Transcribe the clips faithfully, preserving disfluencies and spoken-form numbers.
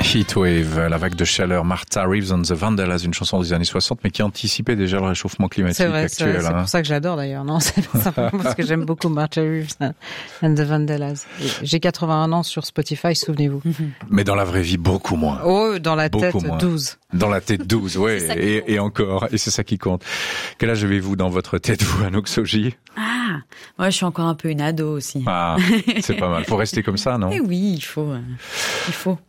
Heatwave, la vague de chaleur, Martha Reeves and the Vandellas, une chanson des années soixante, mais qui anticipait déjà le réchauffement climatique c'est vrai, actuel. C'est, vrai, hein. c'est pour ça que j'adore d'ailleurs, non, c'est simplement parce que j'aime beaucoup Martha Reeves and the Vandellas. J'ai quatre-vingt-un ans sur Spotify, souvenez-vous. Mais dans la vraie vie, beaucoup moins. Oh, dans la beaucoup tête, moins. douze. Dans la tête, douze, ouais, et, et encore, et c'est ça qui compte. Quel âge avez-vous dans votre tête, vous, Anouk Soji? Ah, moi je suis encore un peu une ado aussi. Ah, c'est pas mal. Faut rester comme ça, non? Eh oui, il faut, euh, il faut.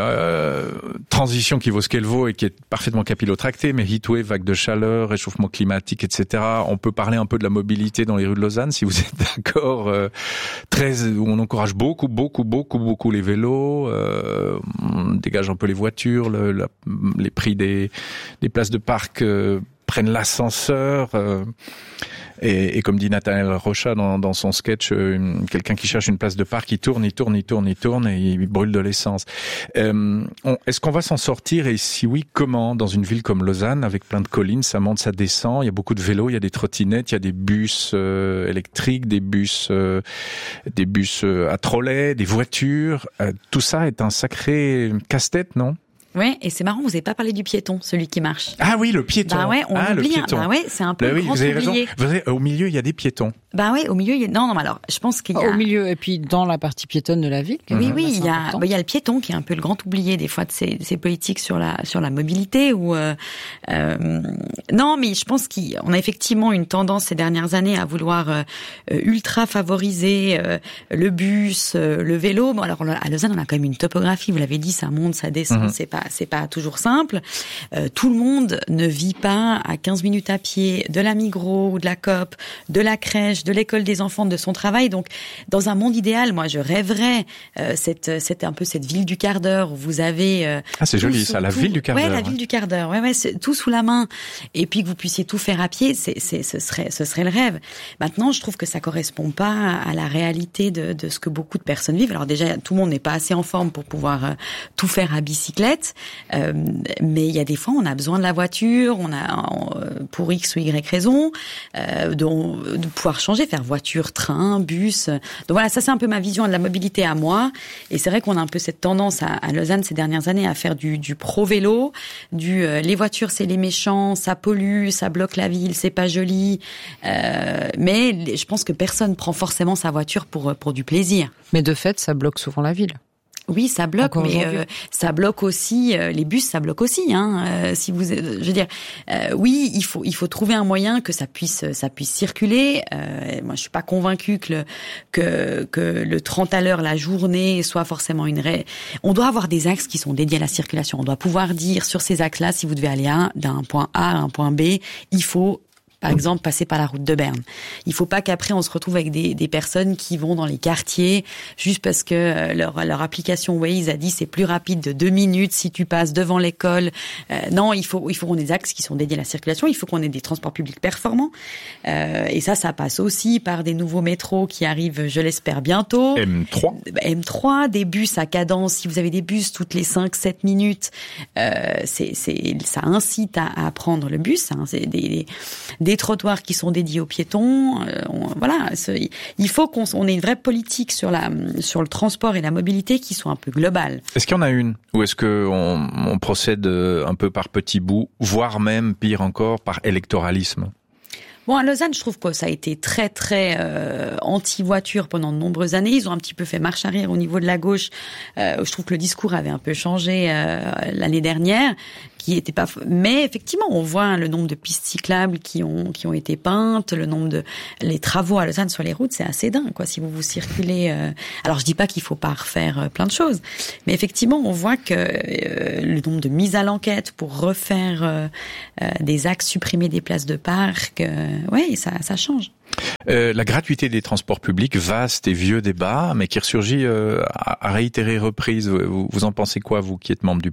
Euh, transition qui vaut ce qu'elle vaut et qui est parfaitement capillotractée, mais heatwave, vague de chaleur, réchauffement climatique, et cetera. On peut parler un peu de la mobilité dans les rues de Lausanne, si vous êtes d'accord. Euh, très, où on encourage beaucoup, beaucoup, beaucoup, beaucoup les vélos. Euh, on dégage un peu les voitures, le, la, les prix des, des places de parc euh, prennent l'ascenseur. Euh, Et, et comme dit Nathaniel Rocha dans, dans son sketch, euh, quelqu'un qui cherche une place de parc, il tourne, il tourne, il tourne, il tourne et il brûle de l'essence. Euh, on, est-ce qu'on va s'en sortir et si oui, comment? Dans une ville comme Lausanne, avec plein de collines, ça monte, ça descend, il y a beaucoup de vélos, il y a des trottinettes, il y a des bus euh, électriques, des bus, euh, des bus euh, à trolleys, des voitures. Euh, tout ça est un sacré casse-tête, non? Ouais, et c'est marrant, vous n'avez pas parlé du piéton, celui qui marche. Ah oui, le piéton. Bah ouais, on ah, oublie. Le piéton. Bah ouais, c'est un peu bah le oui, grand vous avez oublié. raison. Vous avez, au milieu, il y a des piétons. Bah ouais, au milieu, il y a... non, non, mais alors, je pense qu'il y a... Au milieu, et puis dans la partie piétonne de la ville. Oui, oui, il y a, important. bah, il y a le piéton qui est un peu le grand oublié des fois de ces, ces politiques sur la, sur la mobilité ou, euh, euh, non, mais je pense qu'on a effectivement une tendance ces dernières années à vouloir euh, ultra favoriser euh, le bus, euh, le vélo. Bon, alors, à Lausanne, on a quand même une topographie, vous l'avez dit, ça monte, ça descend, mm-hmm. c'est pas, c'est pas toujours simple. Euh, tout le monde ne vit pas à quinze minutes à pied de la Migros ou de la Coop, de la crèche, de l'école des enfants, de son travail. Donc, dans un monde idéal, moi, je rêverais euh, cette, cette un peu cette ville du quart d'heure où vous avez euh, ah c'est joli sous, ça, la tout, ville du quart ouais, d'heure. Ouais, la ville du quart d'heure. Ouais, ouais, c'est tout sous la main. Et puis que vous puissiez tout faire à pied, c'est, c'est, ce serait, ce serait le rêve. Maintenant, je trouve que ça correspond pas à la réalité de, de ce que beaucoup de personnes vivent. Alors déjà, tout le monde n'est pas assez en forme pour pouvoir euh, tout faire à bicyclette. Euh, mais il y a des fois, on a besoin de la voiture, on a pour X ou Y raison euh, de, de pouvoir changer, faire voiture, train, bus. Donc voilà, ça c'est un peu ma vision de la mobilité à moi. Et c'est vrai qu'on a un peu cette tendance à, à Lausanne ces dernières années à faire du, du pro-vélo, du euh, les voitures c'est les méchants, ça pollue, ça bloque la ville, c'est pas joli. Euh, mais je pense que personne prend forcément sa voiture pour pour du plaisir. Mais de fait, ça bloque souvent la ville. Oui, ça bloque, Encore mais euh, ça bloque aussi euh, les bus, ça bloque aussi. Hein, euh, si vous, je veux dire, euh, oui, il faut il faut trouver un moyen que ça puisse ça puisse circuler. Euh, moi, je suis pas convaincue que le que que le trente à l'heure la journée soit forcément une ré... On doit avoir des axes qui sont dédiés à la circulation. On doit pouvoir dire sur ces axes-là, si vous devez aller à, d'un point A à un point B, il faut par exemple, passer par la route de Berne. Il faut pas qu'après on se retrouve avec des, des personnes qui vont dans les quartiers juste parce que leur, leur application Waze a dit c'est plus rapide de deux minutes si tu passes devant l'école. Euh, non, il faut il faut qu'on ait des axes qui sont dédiés à la circulation. Il faut qu'on ait des transports publics performants. Euh, et ça, ça passe aussi par des nouveaux métros qui arrivent, je l'espère, bientôt. M trois M trois, des bus à cadence. Si vous avez des bus toutes les cinq sept minutes, euh, c'est c'est ça incite à, à prendre le bus. Hein. C'est des, des des trottoirs qui sont dédiés aux piétons. Euh, on, voilà, il faut qu'on on ait une vraie politique sur la sur le transport et la mobilité qui soit un peu globale. Est-ce qu'il y en a une ou est-ce que on, on procède un peu par petits bouts, voire même pire encore par électoralisme? Bon, à Lausanne, je trouve que ça a été très, très euh, anti-voiture pendant de nombreuses années. Ils ont un petit peu fait marche arrière au niveau de la gauche. Euh, je trouve que le discours avait un peu changé euh, l'année dernière, qui était pas. Mais effectivement, on voit hein, le nombre de pistes cyclables qui ont qui ont été peintes, le nombre de les travaux à Lausanne sur les routes, c'est assez dingue, quoi. Si vous vous circulez, euh... alors je dis pas qu'il faut pas refaire euh, plein de choses, mais effectivement, on voit que euh, le nombre de mises à l'enquête pour refaire euh, euh, des axes, supprimer des places de parc. Euh, Oui, ça, ça change. Euh, la gratuité des transports publics, vaste et vieux débat, mais qui ressurgit euh, à, à réitérer reprise. Vous, vous en pensez quoi, vous qui êtes membre du P L R ?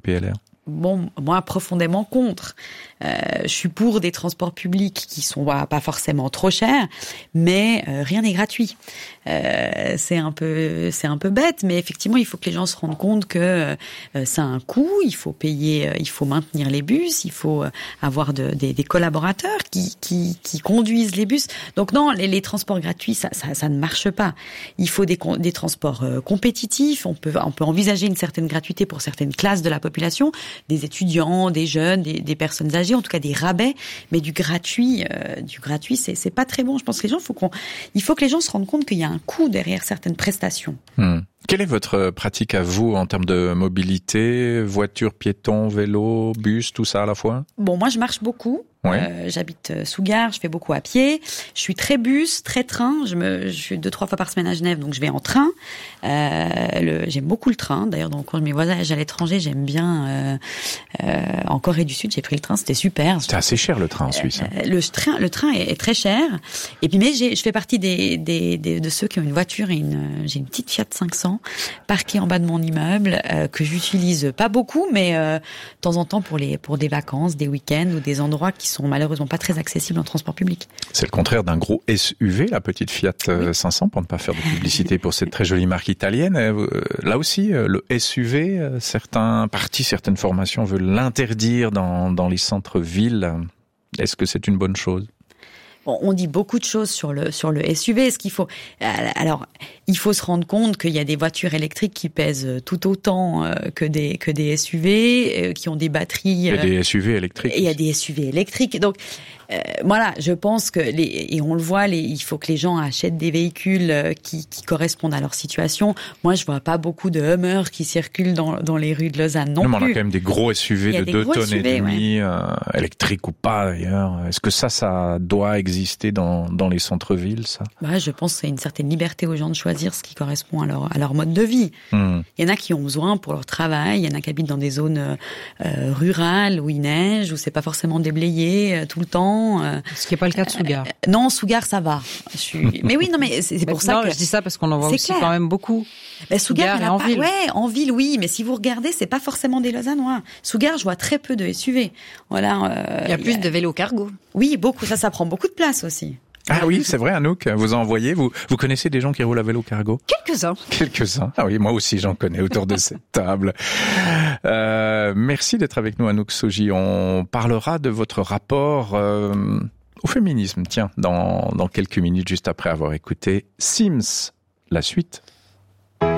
bon, moi, profondément contre. Euh, je suis pour des transports publics qui sont bah, pas forcément trop chers, mais euh, rien n'est gratuit. Euh, c'est un peu, c'est un peu bête, mais effectivement, il faut que les gens se rendent compte que euh, ça a un coût. Il faut payer, euh, il faut maintenir les bus, il faut euh, avoir de, des, des collaborateurs qui, qui, qui conduisent les bus. Donc non, les, les transports gratuits, ça, ça, ça ne marche pas. Il faut des, des transports euh, compétitifs. On peut, on peut envisager une certaine gratuité pour certaines classes de la population, des étudiants, des jeunes, des, des personnes âgées, en tout cas des rabais, mais du gratuit, euh, du gratuit, c'est, c'est pas très bon. Je pense que les gens, faut qu'on, il faut que les gens se rendent compte qu'il y a un coût derrière certaines prestations. Hmm. Quelle est votre pratique à vous en termes de mobilité, voiture, piéton, vélo, bus, tout ça à la fois? Bon, moi je marche beaucoup. Ouais. Euh, j'habite sous gare, je fais beaucoup à pied. Je suis très bus, très train. Je me, je suis deux trois fois par semaine à Genève, donc je vais en train. Euh, le, j'aime beaucoup le train. D'ailleurs, donc quand je mes voyages à l'étranger, j'aime bien. Euh, euh, en Corée du Sud, j'ai pris le train, c'était super. C'est assez cher le train en Suisse. Euh, le train, le train est, est très cher. Et puis, mais j'ai, je fais partie des, des, des de ceux qui ont une voiture et une. J'ai une petite Fiat cinq cents parquée en bas de mon immeuble euh, que j'utilise pas beaucoup, mais euh, de temps en temps pour les pour des vacances, des week-ends ou des endroits qui sont malheureusement pas très accessibles en transport public. C'est le contraire d'un gros S U V, la petite Fiat oui. cinq cents, pour ne pas faire de publicité pour cette très jolie marque italienne. Là aussi, le S U V, certains partis, certaines formations veulent l'interdire dans, dans les centres-villes. Est-ce que c'est une bonne chose ? Bon, on dit beaucoup de choses sur le sur le S U V. Ce qu'il faut, alors, il faut se rendre compte qu'il y a des voitures électriques qui pèsent tout autant que des que des S U V, qui ont des batteries. Il y a des S U V électriques. Il y a des S U V électriques. Donc euh, voilà, je pense que les et on le voit, les, il faut que les gens achètent des véhicules qui qui correspondent à leur situation. Moi, je vois pas beaucoup de Hummer qui circulent dans dans les rues de Lausanne non, non plus. Mais on a quand même des gros S U V de deux tonnes et demie, ouais. euh, électriques ou pas d'ailleurs. Est-ce que ça, ça doit exister exister dans, dans les centres-villes, ça? Bah, je pense que c'est une certaine liberté aux gens de choisir ce qui correspond à leur, à leur mode de vie. Mmh. Il y en a qui ont besoin pour leur travail, il y en a qui habitent dans des zones euh, rurales où il neige, où c'est pas forcément déblayé euh, tout le temps. Euh, ce qui n'est pas le cas de Sougar. Euh, non, Sougar, ça va. Je suis... Mais oui, non, mais c'est, c'est pour mais ça non, que... je dis ça parce qu'on en voit aussi clair. quand même beaucoup. Ben, Sougar, Sougar en pas... ville. Ouais, en ville, oui, mais si vous regardez, c'est pas forcément des Lausannois. Sougar, je vois très peu de S U V. Voilà. Euh, il y a plus il y a... de vélos cargo. Oui, beaucoup. Ça, ça prend beaucoup de place aussi. Ah oui, c'est vrai, Anouk, vous en voyez, vous, vous connaissez des gens qui roulent à vélo cargo? Quelques-uns. Quelques-uns. Ah oui, moi aussi j'en connais autour de cette table. Euh, merci d'être avec nous, Anouk Soji. On parlera de votre rapport euh, au féminisme, tiens, dans, dans quelques minutes, juste après avoir écouté Sims. La suite.